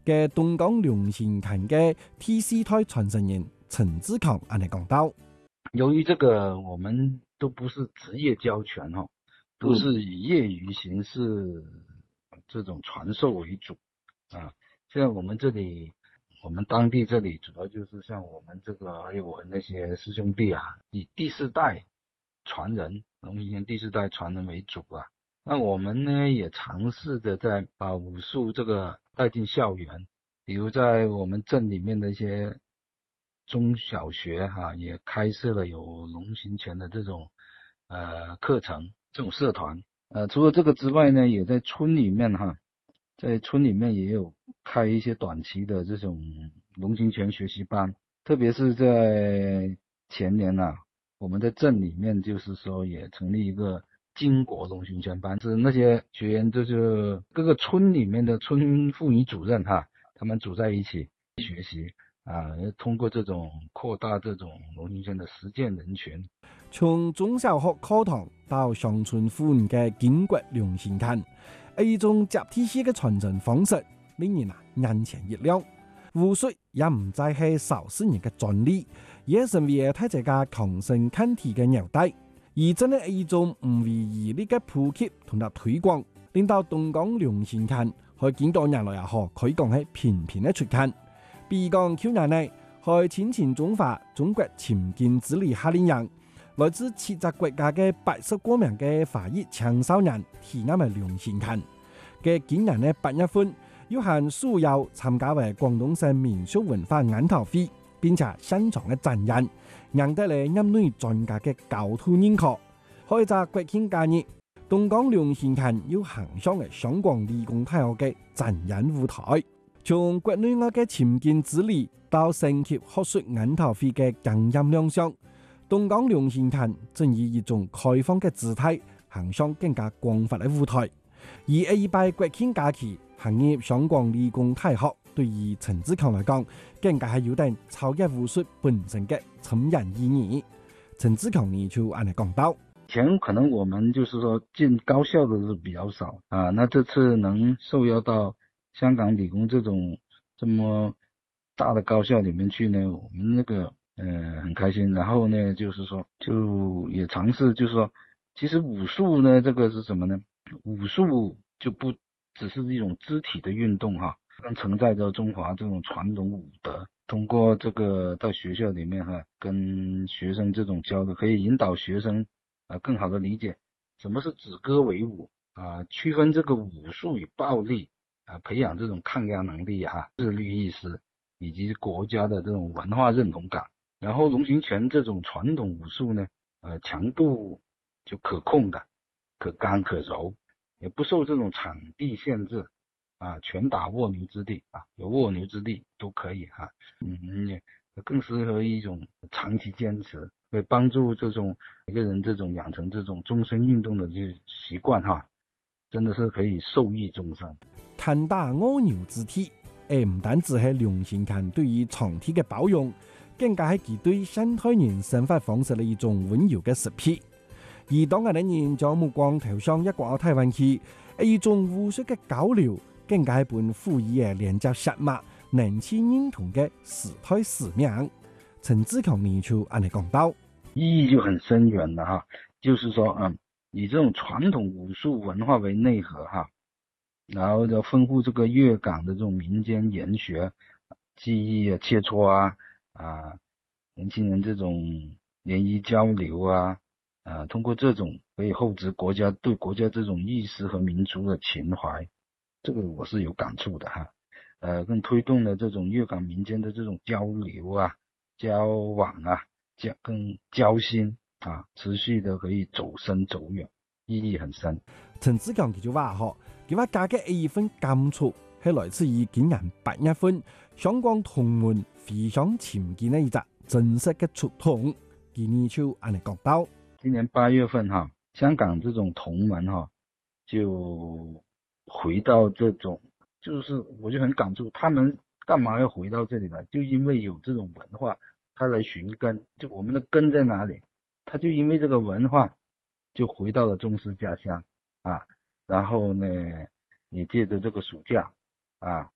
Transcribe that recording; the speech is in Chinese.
嘅东江龙兴坛嘅第四代传承人陈志强安尼讲到。 由于这个我们都不是职业教拳都是以业余形式这种传授为主像我们当地这里主要就是像我们这个还有我那些师兄弟以第四代传人龙兴拳第四代传人为主那我们呢也尝试着在把武术这个带进校园，比如在我们镇里面的一些中小学也开设了有龙兴拳的这种课程，这种社团。除了这个之外呢，也在村里面也有开一些短期的这种龙兴拳学习班，特别是在前年我们在镇里面就是说也成立一个金国龙兴拳班，是那些学员就是各个村里面的村妇女主任他们组在一起学习通过这种扩大这种龙兴拳的实践人群。 从中小学课堂到乡村妇女嘅金国龍興壇，一種集體式嘅傳承方式，令人眼前一亮。武術也唔再係少數人嘅專利，也成為大家強身健體嘅紐帶。而真係一種唔為而力嘅普及同埋推廣，令到東江龍興壇喺幾多年來可以講係頻頻嘅出現。比如講去年內，喺前前中華中國潛見治理夏令營，來自7個國家嘅80多名嘅華裔青少年體驗嘅龍興拳嘅今年嘅8月份，要向所有參加為廣東省民俗文化研討會，並且現場嘅展演，贏得嚟業內專家嘅高度認可。喺在國慶假日，東江龍興拳要行上嘅香港理工大學嘅展演舞台，從國內外嘅潛見治理到升級學術研討會嘅經驗亮相。東江龍興拳正以一種開放嘅姿態行上更加廣泛嘅舞台，而一拜國慶假期行入香港理工大學，對於陳志強嚟講，更加係有點超越武術本身嘅深遠意義。陳志強呢就按嚟講到， 以前可能我們就是說進高校的是比較少那這次能受邀到香港理工這種這麼大的高校裏面去呢，我們那個很開心。然後呢就是說就也嘗試就是說其實武術呢這個是什麼呢，武術就不只是一種肢體的運動更承載着中華這種傳統武德，通過這個到學校裏面跟學生這種交流，可以引導學生更好的理解什麼是止戈為武區分這個武術與暴力培養這種抗壓能力自律意識以及國家的這種文化認同感。然後龍興拳這種傳統武術呢強度就可控的，可剛可柔，也不受這種場地限制拳打臥牛之地有臥牛之地都可以也更適合一種長期堅持，會幫助這種每個人這種養成這種終身運動的這習慣真的是可以受益終生。 拳打臥牛之地唔單止係龍興拳對於場地嘅包容，更加係佢對現代人生活方式嘅一種溫柔嘅識別。而當下嘅人將目光投向一個台灣區，一種武術嘅交流，更加係本賦予嘅連接血脈、能夠認同嘅時代使命。陳志強呢就按嚟講到， 意義就很深遠了就是說以這種傳統武術文化為內核然後就豐富這個粵港的這種民間研學技藝切磋年輕人這種聯誼交流通過這種可以厚植國家對國家這種意識和民族的情懷，這個我是有感觸的更推動了這種粵港民間的這種交流交往更交心持續的可以走深走遠，意義很深。 陳志強佢就話佢話加嘅一份感觸係來自於今年8月份香港同門非常僭建嘅一隻正式嘅出筒，佢呢就按嚟講到， 今年8月份香港這種同門就回到這種，就是我就很感觸，他們幹嘛要回到這裡來？就因為有這種文化，他來尋根，就我們的根在哪裡？他就因為這個文化，就回到了中式家鄉然後呢，也借着這個暑假